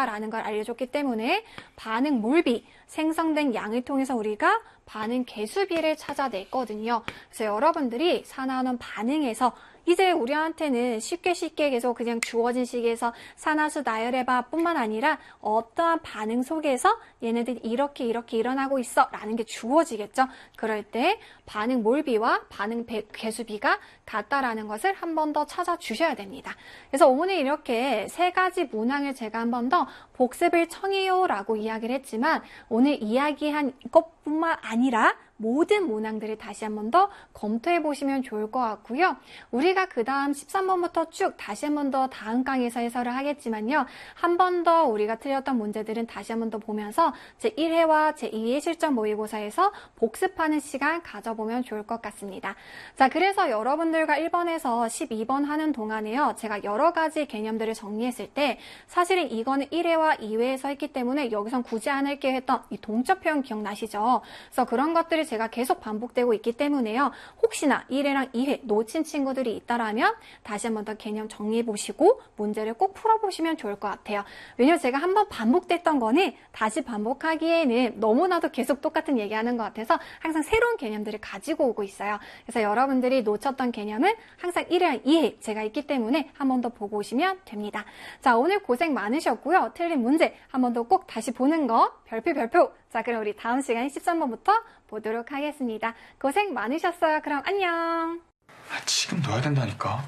같다라는 걸 알려줬기 때문에 반응 몰비, 생성된 양을 통해서 우리가 반응 개수비를 찾아냈거든요. 그래서 여러분들이 산화하는 반응에서 이제 우리한테는 쉽게 계속 그냥 주어진 식에서 산화수 나열해봐 뿐만 아니라 어떠한 반응 속에서 얘네들이 이렇게 일어나고 있어 라는 게 주어지겠죠. 그럴 때 반응 몰비와 반응 개수비가 같다라는 것을 한 번 더 찾아주셔야 됩니다. 그래서 오늘 이렇게 세 가지 문항을 제가 한 번 더 복습을 청해요 라고 이야기를 했지만 오늘 이야기한 것뿐만 아니라 모든 문항들을 다시 한 번 더 검토해 보시면 좋을 것 같고요. 우리가 그 다음 13번부터 쭉 다시 한 번 더 다음 강의에서 해설을 하겠지만요. 한 번 더 우리가 틀렸던 문제들은 다시 한 번 더 보면서 제1회와 제2회 실전 모의고사에서 복습하는 시간 가져보면 좋을 것 같습니다. 자, 그래서 여러분들과 1번에서 12번 하는 동안에요. 제가 여러 가지 개념들을 정리했을 때 사실은 이거는 1회와 2회에서 했기 때문에 여기선 굳이 안 할게 했던 이 동적 표현 기억나시죠? 그래서 그런 것들이 제가 계속 반복되고 있기 때문에요. 혹시나 1회랑 2회 놓친 친구들이 있다라면 다시 한 번 더 개념 정리해 보시고 문제를 꼭 풀어보시면 좋을 것 같아요. 왜냐면 제가 한번 반복됐던 거는 다시 반복하기에는 너무나도 계속 똑같은 얘기하는 것 같아서 항상 새로운 개념들을 가지고 오고 있어요. 그래서 여러분들이 놓쳤던 개념은 항상 1회랑 2회 제가 있기 때문에 한 번 더 보고 오시면 됩니다. 자, 오늘 고생 많으셨고요. 틀린 문제 한 번 더 꼭 다시 보는 거 별표. 자, 그럼 우리 다음 시간에 13번부터 보도록 하겠습니다. 고생 많으셨어요. 그럼 안녕. 지금 넣어야 된다니까.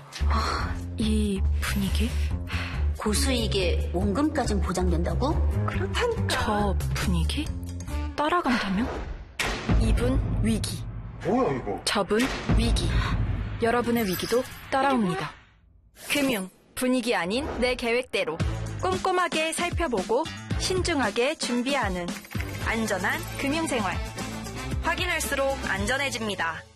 이 분위기? 고수익에 원금까진 보장된다고? 그렇다니까. 저 분위기? 따라간다면? 이분 위기. 뭐야 이거? 저분 위기. 여러분의 위기도 따라옵니다. 금융, 분위기 아닌 내 계획대로 꼼꼼하게 살펴보고 신중하게 준비하는 안전한 금융생활. 확인할수록 안전해집니다.